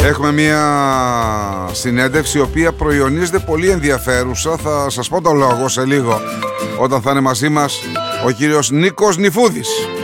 Έχουμε μια συνέντευξη η οποία προϊονίζεται πολύ ενδιαφέρουσα. Θα σας πω τον λόγο σε λίγο, όταν θα είναι μαζί μας ο κύριος Νίκος Νηφούδης.